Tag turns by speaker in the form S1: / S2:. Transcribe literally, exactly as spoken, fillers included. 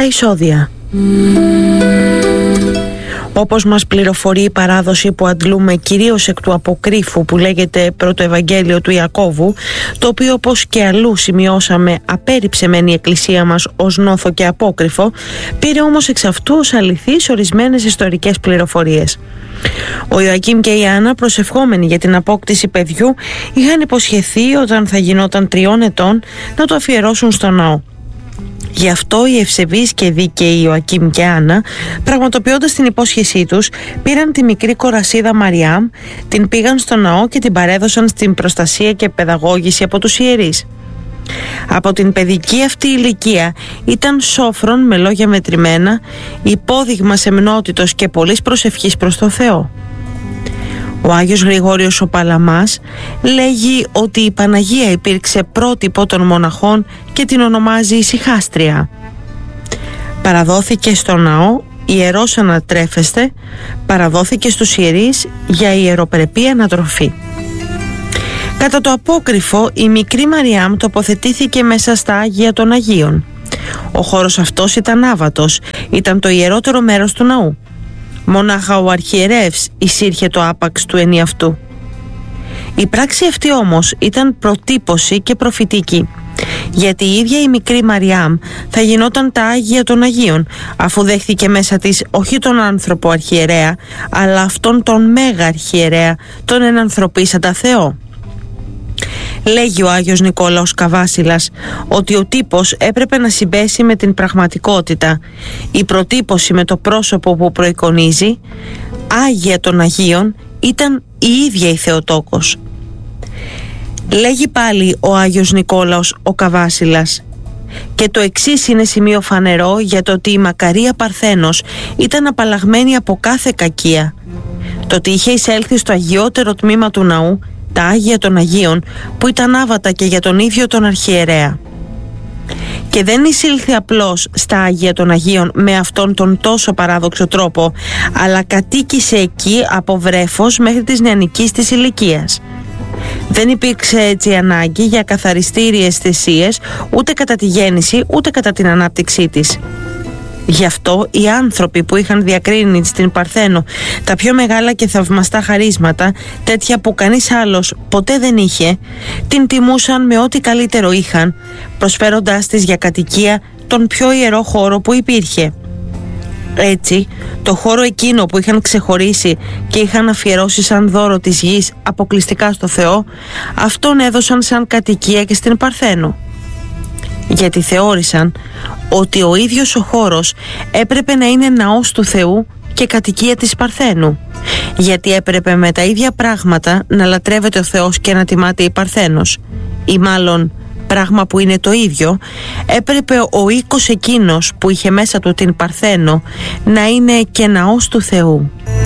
S1: εισόδια. Όπως μας πληροφορεί η παράδοση που αντλούμε κυρίως εκ του αποκρύφου που λέγεται Πρώτο Ευαγγέλιο του Ιακώβου, το οποίο όπως και αλλού σημειώσαμε απέρριψε μεν η Εκκλησία μας ως νόθο και απόκρυφο, πήρε όμως εξ αυτού ως αληθείς ορισμένες ιστορικές πληροφορίες. Ο Ιωακήμ και η Άννα, προσευχόμενοι για την απόκτηση παιδιού, είχαν υποσχεθεί όταν θα γινόταν τριών ετών να το αφιερώσουν στο ναό. Γι' αυτό οι ευσεβείς και δίκαιοι Ιωακήμ και Άννα, πραγματοποιώντας την υπόσχεσή τους, πήραν τη μικρή κορασίδα Μαριάμ, την πήγαν στο ναό και την παρέδωσαν στην προστασία και παιδαγώγηση από τους ιερείς. Από την παιδική αυτή ηλικία ήταν σόφρον με λόγια μετρημένα, υπόδειγμα σεμνότητος και πολλής προσευχής προς το Θεό. Ο Άγιος Γρηγόριος ο Παλαμάς λέγει ότι η Παναγία υπήρξε πρότυπο των μοναχών και την ονομάζει ησυχάστρια. Παραδόθηκε στο ναό ιερός ανατρέφεστε, παραδόθηκε στους ιερείς για ιεροπρεπή ανατροφή. Κατά το απόκρυφο, η μικρή Μαριάμ τοποθετήθηκε μέσα στα Άγια των Αγίων. Ο χώρος αυτός ήταν άβατος, ήταν το ιερότερο μέρος του ναού. Μονάχα ο αρχιερεύς εισήρχε το άπαξ του ενιαυτού. Η πράξη αυτή όμως ήταν προτύπωση και προφητική, γιατί η ίδια η μικρή Μαριάμ θα γινόταν τα Άγια των Αγίων, αφού δέχθηκε μέσα της όχι τον άνθρωπο αρχιερέα, αλλά αυτόν τον μέγα αρχιερέα, τον ενανθρωπίσαντα Θεό. Λέγει ο Άγιος Νικόλαος Καβάσιλας ότι ο τύπος έπρεπε να συμπέσει με την πραγματικότητα, η προτύπωση με το πρόσωπο που προεικονίζει, Άγια των Αγίων, ήταν η ίδια η Θεοτόκος. Λέγει πάλι ο Άγιος Νικόλαος ο Καβάσιλας: και το εξής είναι σημείο φανερό για το ότι η Μακαρία Παρθένος ήταν απαλλαγμένη από κάθε κακία. Το ότι είχε εισέλθει στο αγιότερο τμήμα του ναού, τα Άγια των Αγίων, που ήταν άβατα και για τον ίδιο τον αρχιερέα. Και δεν εισήλθε απλώς στα Άγια των Αγίων με αυτόν τον τόσο παράδοξο τρόπο, αλλά κατοίκησε εκεί από βρέφος μέχρι της νεανικής της ηλικίας. Δεν υπήρξε έτσι ανάγκη για καθαριστήριες θυσίες ούτε κατά τη γέννηση ούτε κατά την ανάπτυξή της. Γι' αυτό οι άνθρωποι που είχαν διακρίνει στην Παρθένο τα πιο μεγάλα και θαυμαστά χαρίσματα, τέτοια που κανείς άλλος ποτέ δεν είχε, την τιμούσαν με ό,τι καλύτερο είχαν, προσφέροντάς της για κατοικία τον πιο ιερό χώρο που υπήρχε. Έτσι, το χώρο εκείνο που είχαν ξεχωρίσει και είχαν αφιερώσει σαν δώρο της γης αποκλειστικά στο Θεό, αυτόν έδωσαν σαν κατοικία και στην Παρθένο. Γιατί θεώρησαν ότι ο ίδιος ο χώρος έπρεπε να είναι ναός του Θεού και κατοικία της Παρθένου, γιατί έπρεπε με τα ίδια πράγματα να λατρεύεται ο Θεός και να τιμάται η Παρθένος, ή μάλλον πράγμα που είναι το ίδιο, έπρεπε ο οίκος εκείνος που είχε μέσα του την Παρθένο να είναι και ναός του Θεού.